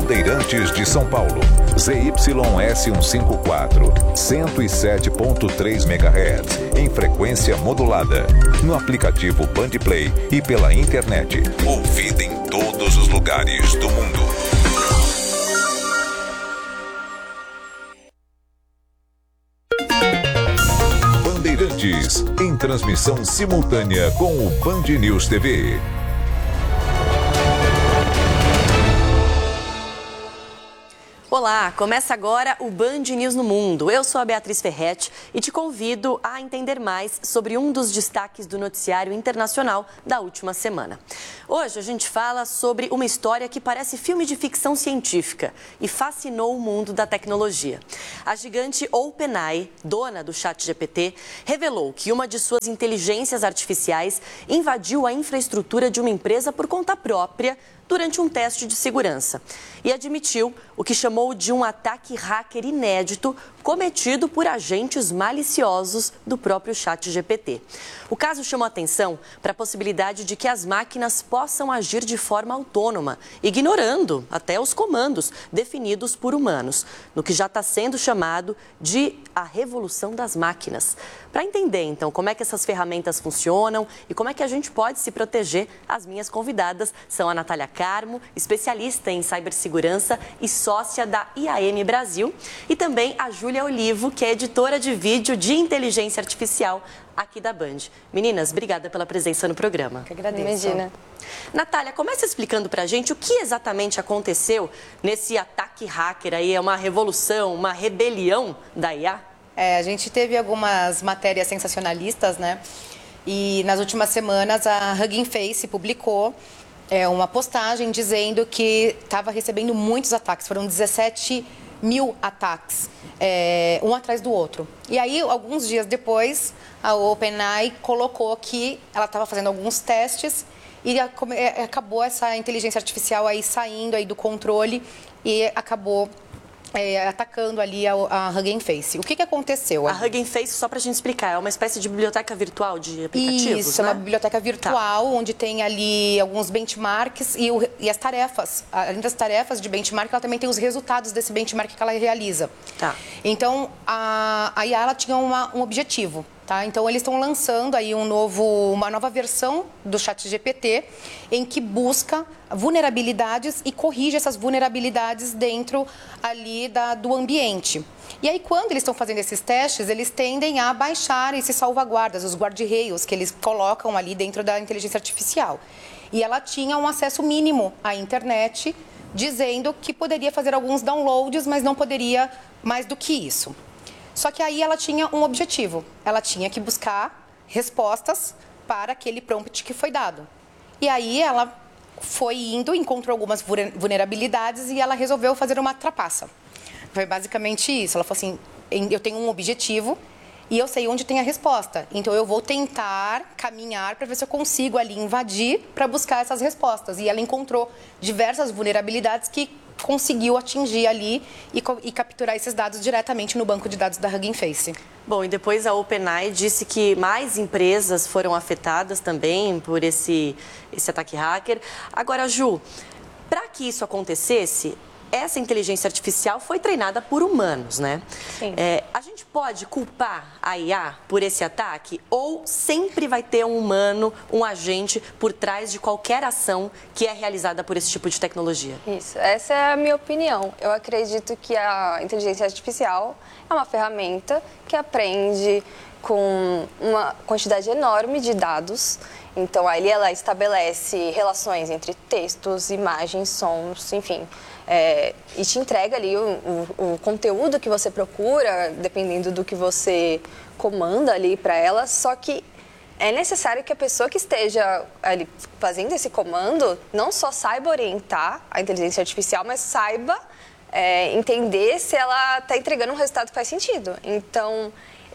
Bandeirantes de São Paulo. ZYS154, 107.3 MHz, em frequência modulada. No aplicativo Bandplay e pela internet. Ouvida em todos os lugares do mundo. Bandeirantes, em transmissão simultânea com o Band News TV. Olá, começa agora o Band News no Mundo. Eu sou a Beatriz Ferretti e te convido a entender mais sobre um dos destaques do noticiário internacional da última semana. Hoje a gente fala sobre uma história que parece filme de ficção científica e fascinou o mundo da tecnologia. A gigante OpenAI, dona do ChatGPT, revelou que uma de suas inteligências artificiais invadiu a infraestrutura de uma empresa por conta própria durante um teste de segurança e admitiu o que chamou de um ataque hacker inédito cometido por agentes maliciosos do próprio ChatGPT. O caso chamou atenção para a possibilidade de que as máquinas possam agir de forma autônoma, ignorando até os comandos definidos por humanos, no que já está sendo chamado de a revolução das máquinas. Para entender, então, como é que essas ferramentas funcionam e como é que a gente pode se proteger, as minhas convidadas são a Natália Carmo, especialista em cibersegurança e sócia da IAM Brasil, e também a Júlia Olivo, que é editora de vídeo de inteligência artificial aqui da Band. Meninas, obrigada pela presença no programa. Que agradeço. Imagina. Natália, começa explicando pra gente o que exatamente aconteceu nesse ataque hacker aí, é uma revolução, uma rebelião da IA? A gente teve algumas matérias sensacionalistas, né? E nas últimas semanas a Hugging Face publicou uma postagem dizendo que estava recebendo muitos ataques, foram 17 mil ataques, um atrás do outro. E aí, alguns dias depois, a OpenAI colocou que ela estava fazendo alguns testes e acabou essa inteligência artificial aí saindo aí do controle e acabou atacando ali a Hugging Face. O que aconteceu? A Hugging Face, só para a gente explicar, é uma espécie de biblioteca virtual de aplicativos, Isso, né? É uma biblioteca virtual, onde tem ali alguns benchmarks e as tarefas. Além das tarefas de benchmark, ela também tem os resultados desse benchmark que ela realiza. Tá. Então, a IA ela tinha um objetivo. Tá? Então, eles estão lançando aí uma nova versão do ChatGPT em que busca vulnerabilidades e corrige essas vulnerabilidades dentro ali do ambiente. E aí, quando eles estão fazendo esses testes, eles tendem a baixar esses salvaguardas, os guardrails que eles colocam ali dentro da inteligência artificial. E ela tinha um acesso mínimo à internet, dizendo que poderia fazer alguns downloads, mas não poderia mais do que isso. Só que aí ela tinha um objetivo, ela tinha que buscar respostas para aquele prompt que foi dado. E aí ela foi indo, encontrou algumas vulnerabilidades e ela resolveu fazer uma trapaça. Foi basicamente isso, ela falou assim, eu tenho um objetivo e eu sei onde tem a resposta, então eu vou tentar caminhar para ver se eu consigo ali invadir para buscar essas respostas. E ela encontrou diversas vulnerabilidades que conseguiu atingir ali e capturar esses dados diretamente no banco de dados da Hugging Face. Bom, e depois a OpenAI disse que mais empresas foram afetadas também por esse ataque hacker. Agora, Ju, para que isso acontecesse, essa inteligência artificial foi treinada por humanos, né? Sim. A gente pode culpar a IA por esse ataque ou sempre vai ter um humano, um agente por trás de qualquer ação que é realizada por esse tipo de tecnologia? Isso, essa é a minha opinião. Eu acredito que a inteligência artificial é uma ferramenta que aprende com uma quantidade enorme de dados. Então, ali ela estabelece relações entre textos, imagens, sons, enfim. E te entrega ali o conteúdo que você procura, dependendo do que você comanda ali para ela. Só que é necessário que a pessoa que esteja ali fazendo esse comando não só saiba orientar a inteligência artificial, mas saiba entender se ela está entregando um resultado que faz sentido. Então,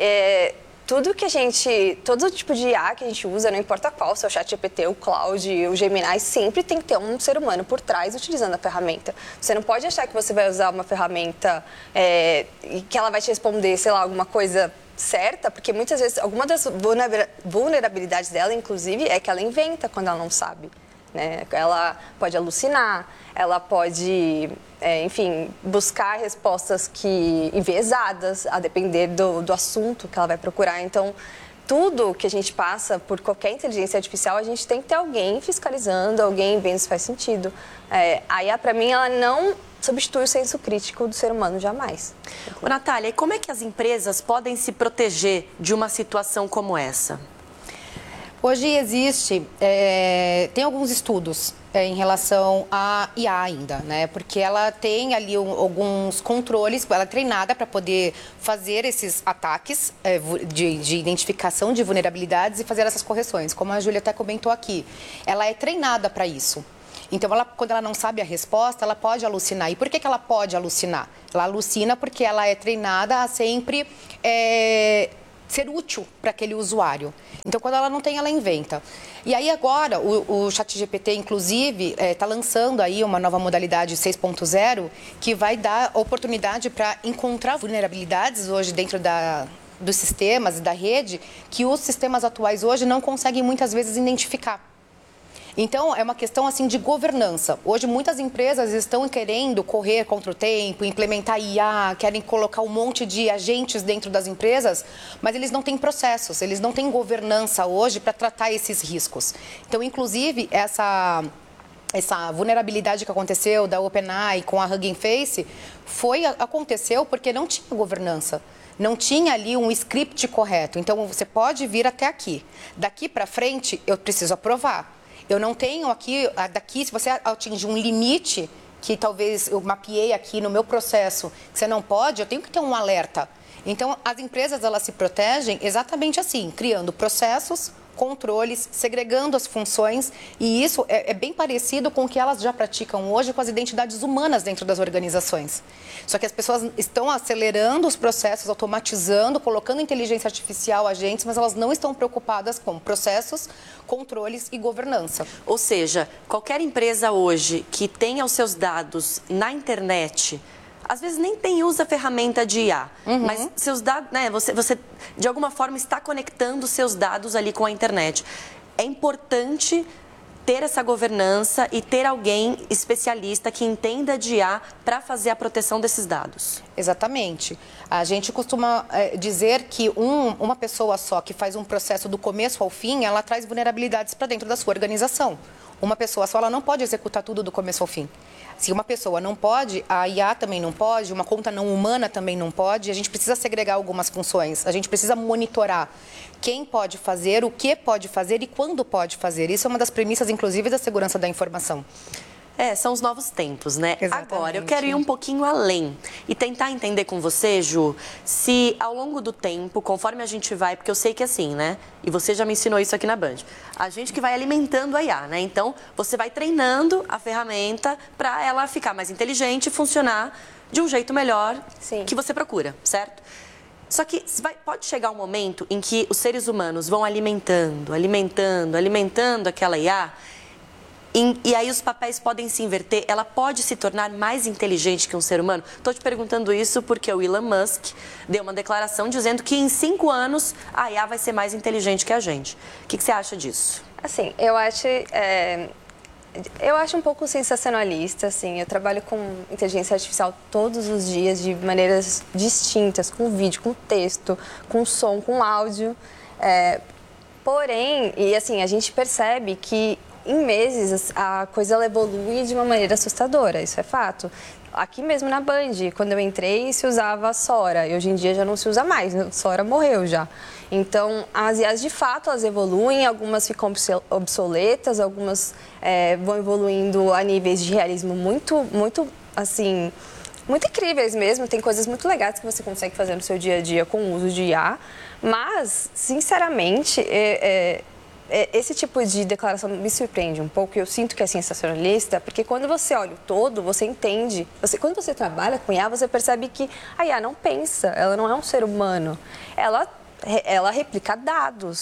todo tipo de IA que a gente usa, não importa qual, se é o ChatGPT, o Claude, o Gemini, sempre tem que ter um ser humano por trás utilizando a ferramenta. Você não pode achar que você vai usar uma ferramenta e que ela vai te responder, sei lá, alguma coisa certa, porque muitas vezes, alguma das vulnerabilidades dela, inclusive, é que ela inventa quando ela não sabe. né? Ela pode alucinar, ela pode, enfim, buscar respostas enviesadas, a depender do assunto que ela vai procurar. Então, tudo que a gente passa por qualquer inteligência artificial, a gente tem que ter alguém fiscalizando, alguém vendo se faz sentido. A IA, para mim, ela não substitui o senso crítico do ser humano, jamais. Ô, Natália, e como é que as empresas podem se proteger de uma situação como essa? Hoje existe, tem alguns estudos em relação à IA ainda, né? Porque ela tem ali alguns controles, ela é treinada para poder fazer esses ataques de identificação de vulnerabilidades e fazer essas correções, como a Júlia até comentou aqui. Ela é treinada para isso. Então, quando ela não sabe a resposta, ela pode alucinar. E por que ela pode alucinar? Ela alucina porque ela é treinada a sempre ser útil para aquele usuário. Então, quando ela não tem, ela inventa. E aí, agora, o ChatGPT, inclusive, está lançando aí uma nova modalidade 6.0 que vai dar oportunidade para encontrar vulnerabilidades hoje dentro dos sistemas e da rede que os sistemas atuais hoje não conseguem muitas vezes identificar. Então, é uma questão assim de governança. Hoje, muitas empresas estão querendo correr contra o tempo, implementar IA, querem colocar um monte de agentes dentro das empresas, mas eles não têm processos, eles não têm governança hoje para tratar esses riscos. Então, inclusive, essa vulnerabilidade que aconteceu da OpenAI com a Hugging Face aconteceu porque não tinha governança. Não tinha ali um script correto. Então, você pode vir até aqui. Daqui para frente, eu preciso aprovar. Eu não tenho daqui, se você atingir um limite, que talvez eu mapeei aqui no meu processo, que você não pode, eu tenho que ter um alerta. Então, as empresas, elas se protegem exatamente assim, criando processos, controles, segregando as funções, e isso é bem parecido com o que elas já praticam hoje com as identidades humanas dentro das organizações. Só que as pessoas estão acelerando os processos, automatizando, colocando inteligência artificial, agentes, mas elas não estão preocupadas com processos, controles e governança. Ou seja, qualquer empresa hoje que tenha os seus dados na internet, às vezes nem usa a ferramenta de IA, mas seus dados, né, você de alguma forma está conectando seus dados ali com a internet. É importante ter essa governança e ter alguém especialista que entenda de IA para fazer a proteção desses dados. Exatamente. A gente costuma dizer que uma pessoa só que faz um processo do começo ao fim, ela traz vulnerabilidades para dentro da sua organização. Uma pessoa só, ela não pode executar tudo do começo ao fim. Se uma pessoa não pode, a IA também não pode, uma conta não humana também não pode. A gente precisa segregar algumas funções, a gente precisa monitorar quem pode fazer, o que pode fazer e quando pode fazer. Isso é uma das premissas, inclusive, da segurança da informação. São os novos tempos, né? Exatamente. Agora, eu quero ir um pouquinho além e tentar entender com você, Ju, se ao longo do tempo, conforme a gente vai, porque eu sei que é assim, né? E você já me ensinou isso aqui na Band. A gente que vai alimentando a IA, né? Então, você vai treinando a ferramenta para ela ficar mais inteligente e funcionar de um jeito melhor que você procura, certo? Só que pode chegar um momento em que os seres humanos vão alimentando aquela IA. E aí os papéis podem se inverter, ela pode se tornar mais inteligente que um ser humano? Estou te perguntando isso porque o Elon Musk deu uma declaração dizendo que em 5 anos a IA vai ser mais inteligente que a gente. O que você acha disso? Assim, eu acho um pouco sensacionalista, assim. Eu trabalho com inteligência artificial todos os dias de maneiras distintas, com vídeo, com texto, com som, com áudio. Porém, e assim, a gente percebe que em meses a coisa ela evolui de uma maneira assustadora, isso é fato. Aqui mesmo na Band, quando eu entrei, se usava a Sora, e hoje em dia já não se usa mais, a Sora morreu já. Então, as IAs de fato, elas evoluem, algumas ficam obsoletas, algumas vão evoluindo a níveis de realismo muito incríveis mesmo, tem coisas muito legais que você consegue fazer no seu dia a dia com o uso de IA, mas, sinceramente, esse tipo de declaração me surpreende um pouco, eu sinto que é sensacionalista, porque quando você olha o todo, você entende, quando você trabalha com IA, você percebe que a IA não pensa, ela não é um ser humano, ela replica dados,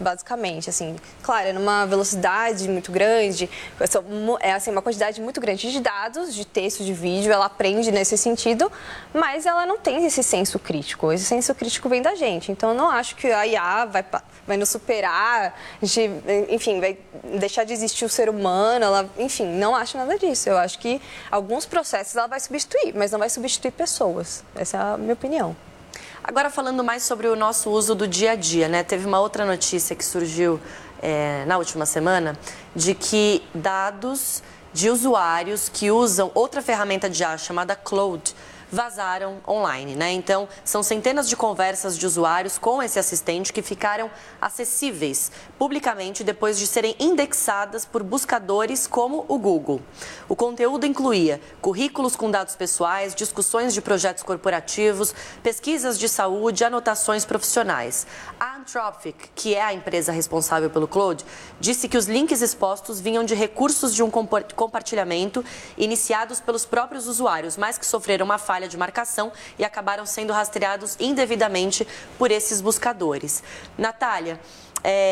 basicamente, assim. Claro, é numa velocidade muito grande, é assim, uma quantidade muito grande de dados, de texto, de vídeo, ela aprende nesse sentido, mas ela não tem esse senso crítico. Esse senso crítico vem da gente. Então, eu não acho que a IA vai nos superar, enfim, vai deixar de existir o ser humano, enfim, não acho nada disso. Eu acho que alguns processos ela vai substituir, mas não vai substituir pessoas. Essa é a minha opinião. Agora, falando mais sobre o nosso uso do dia a dia, né? Teve uma outra notícia que surgiu na última semana de que dados de usuários que usam outra ferramenta de IA chamada Claude vazaram online, né? Então, são centenas de conversas de usuários com esse assistente que ficaram acessíveis publicamente depois de serem indexadas por buscadores como o Google. O conteúdo incluía currículos com dados pessoais, discussões de projetos corporativos, pesquisas de saúde, anotações profissionais. A Anthropic, que é a empresa responsável pelo Claude, disse que os links expostos vinham de recursos de um compartilhamento iniciados pelos próprios usuários, mas que sofreram uma falha de marcação e acabaram sendo rastreados indevidamente por esses buscadores. Natália,